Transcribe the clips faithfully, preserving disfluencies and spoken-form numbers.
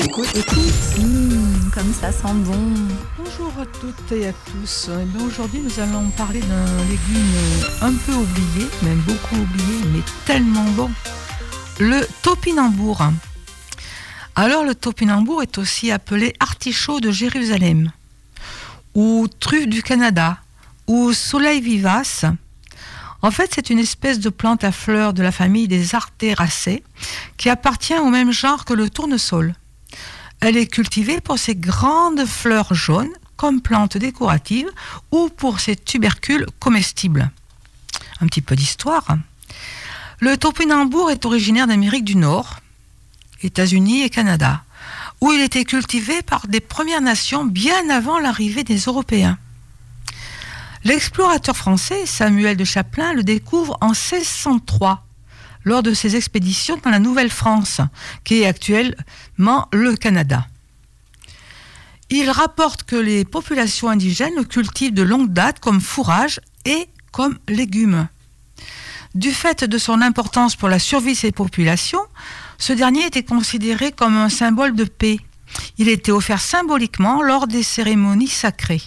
Écoute, écoute. Mmh, comme ça sent bon. Bonjour à toutes et à tous. Eh bien, aujourd'hui, nous allons parler d'un légume un peu oublié, même beaucoup oublié, mais tellement bon. Le topinambour. Alors, le topinambour est aussi appelé artichaut de Jérusalem, ou truffe du Canada, ou soleil vivace. En fait, c'est une espèce de plante à fleurs de la famille des Artéracées qui appartient au même genre que le tournesol. Elle est cultivée pour ses grandes fleurs jaunes comme plante décorative ou pour ses tubercules comestibles. Un petit peu d'histoire. Le topinambour est originaire d'Amérique du Nord, États-Unis et Canada, où il était cultivé par des Premières Nations bien avant l'arrivée des Européens. L'explorateur français Samuel de Champlain le découvre en seize cent trois lors de ses expéditions dans la Nouvelle-France, qui est actuellement le Canada. Il rapporte que les populations indigènes le cultivent de longue date comme fourrage et comme légume. Du fait de son importance pour la survie de ces populations, ce dernier était considéré comme un symbole de paix. Il était offert symboliquement lors des cérémonies sacrées.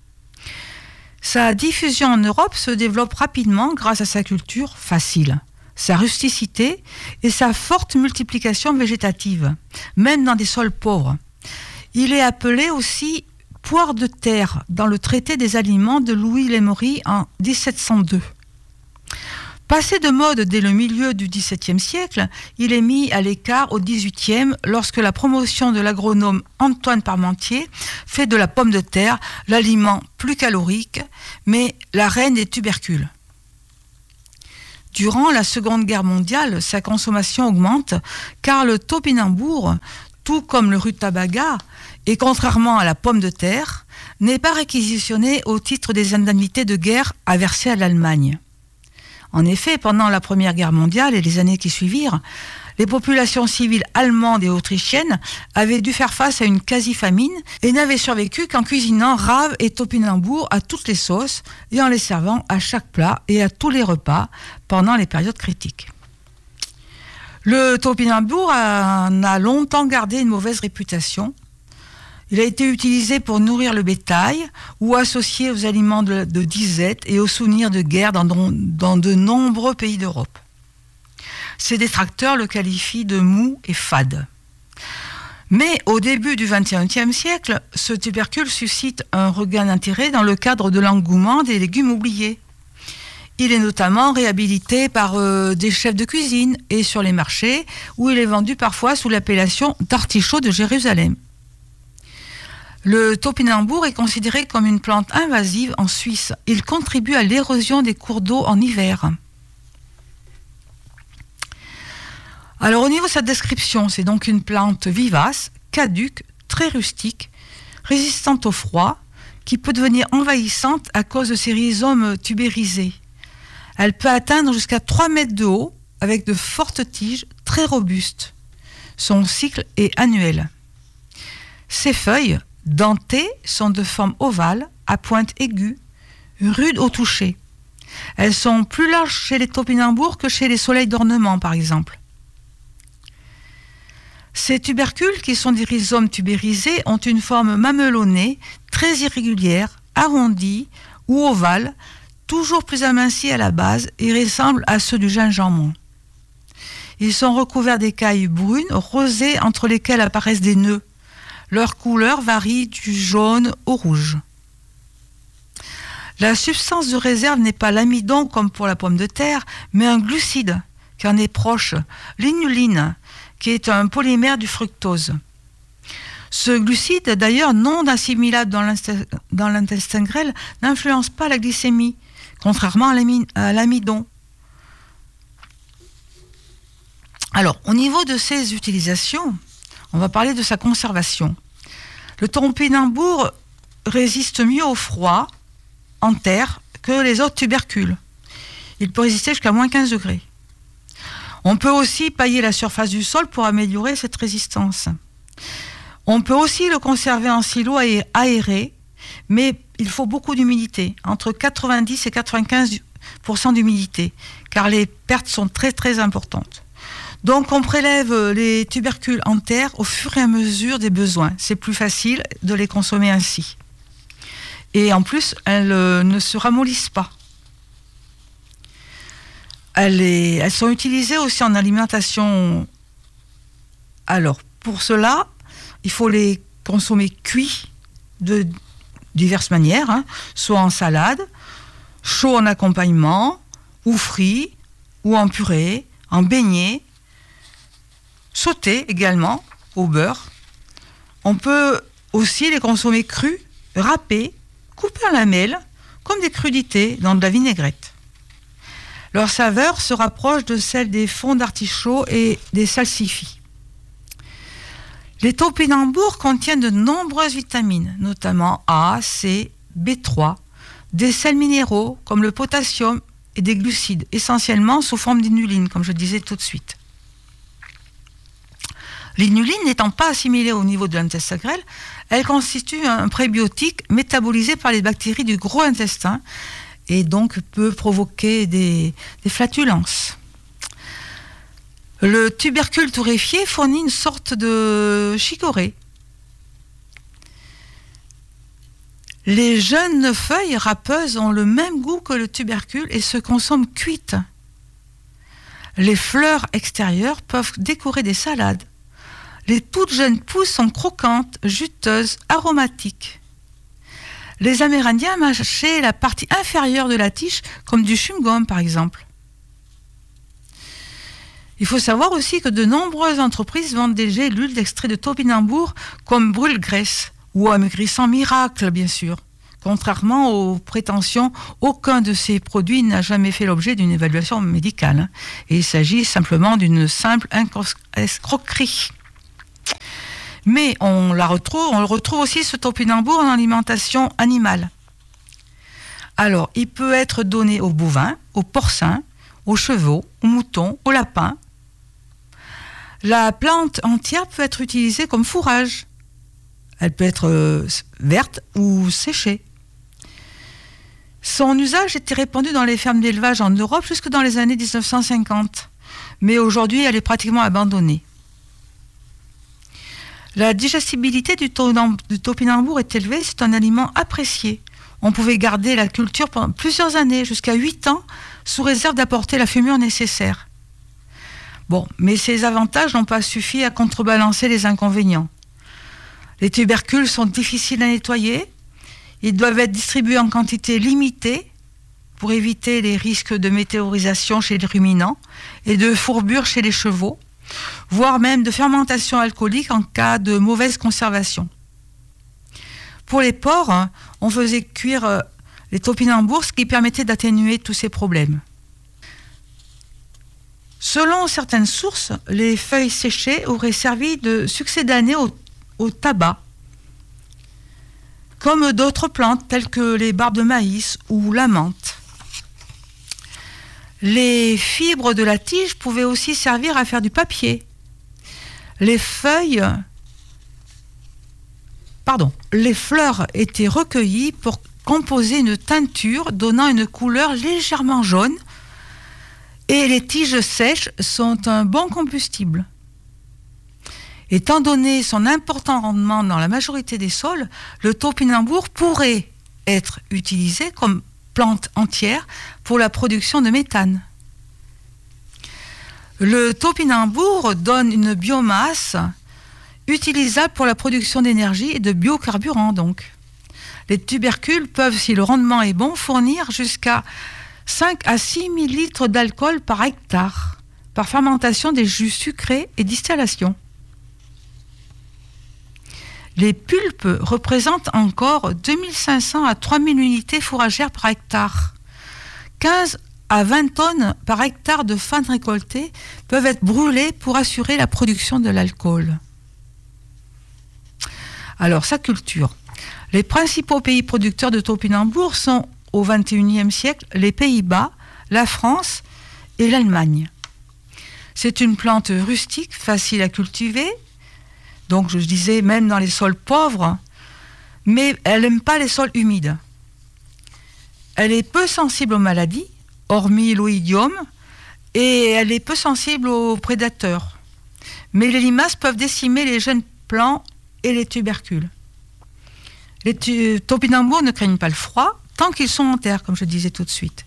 Sa diffusion en Europe se développe rapidement grâce à sa culture facile, sa rusticité et sa forte multiplication végétative, même dans des sols pauvres. Il est appelé aussi poire de terre dans le traité des aliments de Louis Lemery en dix-sept cent deux. Passé de mode dès le milieu du dix-septième siècle, il est mis à l'écart au dix-huitième lorsque la promotion de l'agronome Antoine Parmentier fait de la pomme de terre l'aliment plus calorique, mais la reine des tubercules. Durant la Seconde Guerre mondiale, sa consommation augmente car le topinambour, tout comme le rutabaga, et contrairement à la pomme de terre, n'est pas réquisitionné au titre des indemnités de guerre à verser à l'Allemagne. En effet, pendant la Première Guerre mondiale et les années qui suivirent, les populations civiles allemandes et autrichiennes avaient dû faire face à une quasi-famine et n'avaient survécu qu'en cuisinant raves et topinambour à toutes les sauces et en les servant à chaque plat et à tous les repas pendant les périodes critiques. Le topinambour en a longtemps gardé une mauvaise réputation. Il a été utilisé pour nourrir le bétail ou associé aux aliments de, de disette et aux souvenirs de guerre dans, dans de nombreux pays d'Europe. Ses détracteurs le qualifient de mou et fade. Mais au début du vingt et unième siècle, ce tubercule suscite un regain d'intérêt dans le cadre de l'engouement des légumes oubliés. Il est notamment réhabilité par euh, des chefs de cuisine et sur les marchés où il est vendu parfois sous l'appellation d'artichaut de Jérusalem. Le topinambour est considéré comme une plante invasive en Suisse. Il contribue à l'érosion des cours d'eau en hiver. Alors au niveau de sa description, c'est donc une plante vivace, caduque, très rustique, résistante au froid, qui peut devenir envahissante à cause de ses rhizomes tubérisés. Elle peut atteindre jusqu'à trois mètres de haut avec de fortes tiges très robustes. Son cycle est annuel. Ses feuilles, dentées, sont de forme ovale, à pointe aiguë, rudes au toucher. Elles sont plus larges chez les topinambours que chez les soleils d'ornement, par exemple. Ces tubercules, qui sont des rhizomes tubérisés, ont une forme mamelonnée, très irrégulière, arrondie ou ovale, toujours plus amincie à la base et ressemblent à ceux du gingembre. Ils sont recouverts d'écailles brunes, rosées, entre lesquelles apparaissent des nœuds. Leur couleur varie du jaune au rouge. La substance de réserve n'est pas l'amidon comme pour la pomme de terre, mais un glucide qui en est proche, l'inuline, qui est un polymère du fructose. Ce glucide, d'ailleurs non assimilable dans l'intestin grêle, n'influence pas la glycémie, contrairement à l'amidon. Alors, au niveau de ses utilisations, on va parler de sa conservation. Le topinambour résiste mieux au froid en terre que les autres tubercules. Il peut résister jusqu'à moins quinze degrés. On peut aussi pailler la surface du sol pour améliorer cette résistance. On peut aussi le conserver en silo aéré, mais il faut beaucoup d'humidité, entre quatre-vingt-dix et quatre-vingt-quinze pour cent d'humidité, car les pertes sont très très importantes. Donc on prélève les tubercules en terre au fur et à mesure des besoins. C'est plus facile de les consommer ainsi. Et en plus, elles euh, ne se ramollissent pas. Elles, est, elles sont utilisées aussi en alimentation. Alors, pour cela, il faut les consommer cuits de diverses manières, hein, soit en salade, chaud en accompagnement, ou frit, ou en purée, en beignet, sautés également au beurre. On peut aussi les consommer crus, râpés, coupés en lamelles, comme des crudités dans de la vinaigrette. Leur saveur se rapproche de celle des fonds d'artichaut et des salsifis. Les topinambours contiennent de nombreuses vitamines, notamment A, C, B trois, des sels minéraux comme le potassium et des glucides, essentiellement sous forme d'inuline, comme je disais tout de suite. L'inuline n'étant pas assimilée au niveau de l'intestin grêle, elle constitue un prébiotique métabolisé par les bactéries du gros intestin et donc peut provoquer des, des flatulences. Le tubercule torréfié fournit une sorte de chicorée. Les jeunes feuilles râpeuses ont le même goût que le tubercule et se consomment cuites. Les fleurs extérieures peuvent décorer des salades. Les toutes jeunes pousses sont croquantes, juteuses, aromatiques. Les Amérindiens mâchaient la partie inférieure de la tige, comme du chewing-gum par exemple. Il faut savoir aussi que de nombreuses entreprises vendent des gélules d'extrait de topinambour comme brûle-graisse ou amaigrissant miracle, bien sûr. Contrairement aux prétentions, aucun de ces produits n'a jamais fait l'objet d'une évaluation médicale. Et il s'agit simplement d'une simple escroquerie. Mais on, la retrouve, on le retrouve aussi, ce topinambour, en alimentation animale. Alors, il peut être donné aux bovins, aux porcins, aux chevaux, aux moutons, aux lapins. La plante entière peut être utilisée comme fourrage. Elle peut être euh, verte ou séchée. Son usage était répandu dans les fermes d'élevage en Europe jusque dans les années dix-neuf cent cinquante. Mais aujourd'hui, elle est pratiquement abandonnée. La digestibilité du, to- du topinambour est élevée, c'est un aliment apprécié. On pouvait garder la culture pendant plusieurs années, jusqu'à huit ans, sous réserve d'apporter la fumure nécessaire. Bon, mais ces avantages n'ont pas suffi à contrebalancer les inconvénients. Les tubercules sont difficiles à nettoyer, ils doivent être distribués en quantité limitée pour éviter les risques de météorisation chez les ruminants et de fourbure chez les chevaux, voire même de fermentation alcoolique en cas de mauvaise conservation. Pour les porcs, on faisait cuire les topinambours, ce qui permettait d'atténuer tous ces problèmes. Selon certaines sources, les feuilles séchées auraient servi de succédané au, au tabac, comme d'autres plantes telles que les barbes de maïs ou la menthe. Les fibres de la tige pouvaient aussi servir à faire du papier. Les feuilles, pardon, les fleurs étaient recueillies pour composer une teinture donnant une couleur légèrement jaune. Et les tiges sèches sont un bon combustible. Étant donné son important rendement dans la majorité des sols, le topinambour pourrait être utilisé comme plante entière pour la production de méthane. Le topinambour donne une biomasse utilisable pour la production d'énergie et de biocarburants donc. Les tubercules peuvent, si le rendement est bon, fournir jusqu'à cinq à six mille litres d'alcool par hectare, par fermentation des jus sucrés et distillation. Les pulpes représentent encore deux mille cinq cents à trois mille unités fourragères par hectare. quinze à vingt tonnes par hectare de fans récoltés peuvent être brûlées pour assurer la production de l'alcool. Alors, sa culture. Les principaux pays producteurs de topinambour sont au vingt et unième siècle, les Pays-Bas, la France et l'Allemagne. C'est une plante rustique, facile à cultiver, donc je disais même dans les sols pauvres, mais elle n'aime pas les sols humides. Elle est peu sensible aux maladies, hormis l'oïdium, et elle est peu sensible aux prédateurs. Mais les limaces peuvent décimer les jeunes plants et les tubercules. Les tu- topinambours ne craignent pas le froid tant qu'ils sont en terre, comme je disais tout de suite.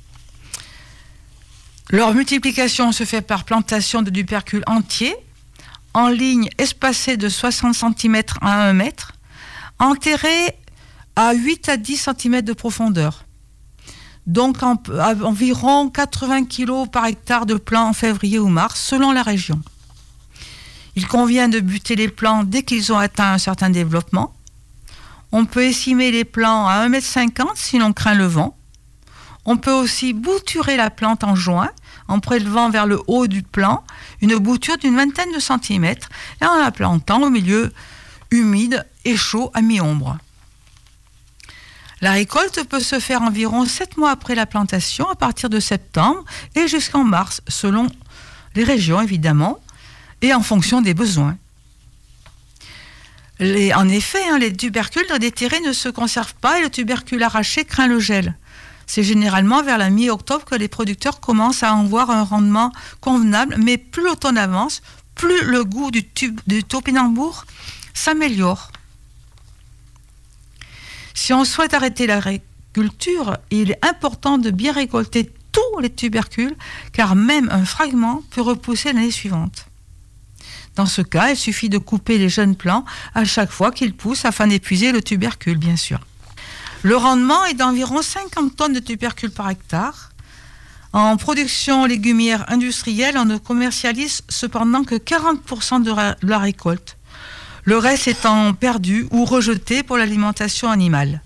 Leur multiplication se fait par plantation de tubercules entiers, en ligne espacée de soixante centimètres à un mètre, enterrés à huit à dix centimètres de profondeur. Donc en, à environ quatre-vingts kilos par hectare de plants en février ou mars, selon la région. Il convient de buter les plants dès qu'ils ont atteint un certain développement. On peut essimer les plants à un mètre cinquante si l'on craint le vent. On peut aussi bouturer la plante en juin en prélevant vers le haut du plant une bouture d'une vingtaine de centimètres et en la plantant au milieu humide et chaud à mi-ombre. La récolte peut se faire environ sept mois après la plantation, à partir de septembre et jusqu'en mars, selon les régions évidemment, et en fonction des besoins. Les, en effet, hein, les tubercules déterrés ne se conservent pas et le tubercule arraché craint le gel. C'est généralement vers la mi-octobre que les producteurs commencent à en voir un rendement convenable, mais plus l'automne avance, plus le goût du, tube, du topinambour s'améliore. Si on souhaite arrêter l'agriculture, il est important de bien récolter tous les tubercules, car même un fragment peut repousser l'année suivante. Dans ce cas, il suffit de couper les jeunes plants à chaque fois qu'ils poussent afin d'épuiser le tubercule, bien sûr. Le rendement est d'environ cinquante tonnes de tubercules par hectare. En production légumière industrielle, on ne commercialise cependant que quarante pour cent de la récolte. Le reste étant perdu ou rejeté pour l'alimentation animale.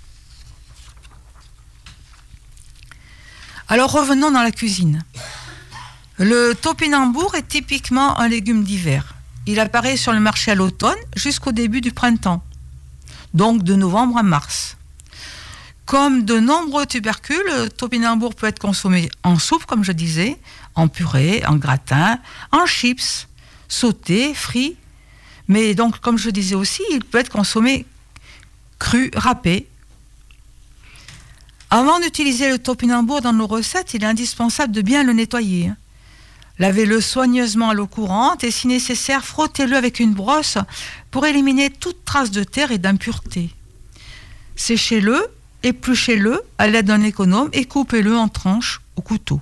Alors revenons dans la cuisine. Le topinambour est typiquement un légume d'hiver. Il apparaît sur le marché à l'automne jusqu'au début du printemps, donc de novembre à mars. Comme de nombreux tubercules, le topinambour peut être consommé en soupe, comme je disais, en purée, en gratin, en chips, sauté, frit. Mais donc, comme je disais aussi, il peut être consommé cru, râpé. Avant d'utiliser le topinambour dans nos recettes, il est indispensable de bien le nettoyer. Lavez-le soigneusement à l'eau courante et, si nécessaire, frottez-le avec une brosse pour éliminer toute trace de terre et d'impureté. Séchez-le, épluchez-le à l'aide d'un économe et coupez-le en tranches au couteau.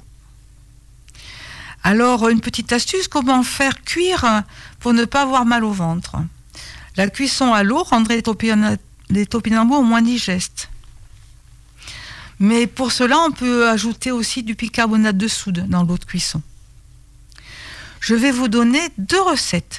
Alors, une petite astuce, comment faire cuire pour ne pas avoir mal au ventre. La cuisson à l'eau rendrait les, topina- les topinambours moins digestes. Mais pour cela, on peut ajouter aussi du bicarbonate de soude dans l'eau de cuisson. Je vais vous donner deux recettes.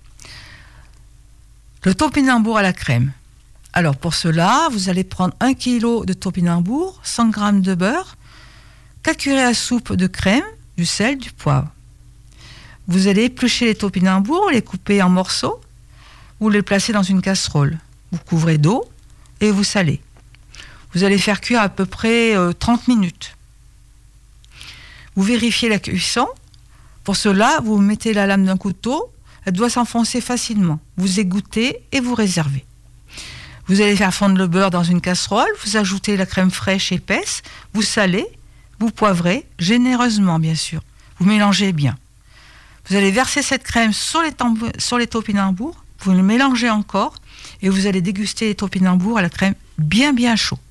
Le topinambour à la crème. Alors pour cela, vous allez prendre un kilo de topinambour, cent grammes de beurre, quatre cuillerées à soupe de crème, du sel, du poivre. Vous allez éplucher les topinambours, les couper en morceaux, vous les placez dans une casserole. Vous couvrez d'eau et vous salez. Vous allez faire cuire à peu près euh, trente minutes. Vous vérifiez la cuisson. Pour cela, vous mettez la lame d'un couteau, elle doit s'enfoncer facilement. Vous égouttez et vous réservez. Vous allez faire fondre le beurre dans une casserole, vous ajoutez la crème fraîche épaisse, vous salez, vous poivrez, généreusement bien sûr. Vous mélangez bien. Vous allez verser cette crème sur les, tamb- sur les topinambours, vous le mélangez encore et vous allez déguster les topinambours à la crème bien bien chaud.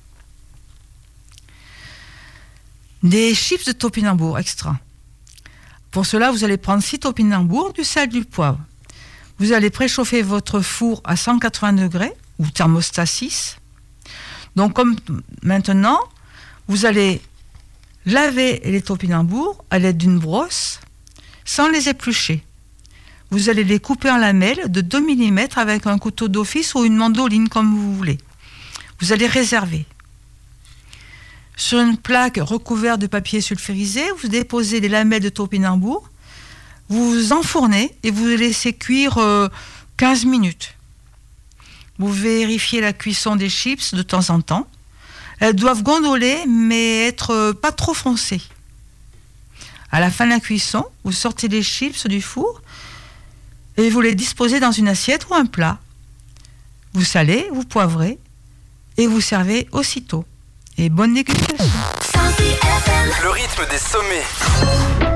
Des chips de topinambour extra. Pour cela, vous allez prendre six topinambours, du sel, du poivre. Vous allez préchauffer votre four à cent quatre-vingts degrés ou thermostat six. Donc comme maintenant, vous allez laver les topinambours à l'aide d'une brosse sans les éplucher. Vous allez les couper en lamelles de deux millimètres avec un couteau d'office ou une mandoline comme vous voulez. Vous allez réserver. Sur une plaque recouverte de papier sulfurisé, vous déposez les lamelles de topinambour, vous enfournez et vous laissez cuire euh, quinze minutes. Vous vérifiez la cuisson des chips de temps en temps. Elles doivent gondoler mais être euh, pas trop foncées. À la fin de la cuisson, vous sortez les chips du four et vous les disposez dans une assiette ou un plat. Vous salez, vous poivrez et vous servez aussitôt. Et bonne dégustation. Le rythme des sommets.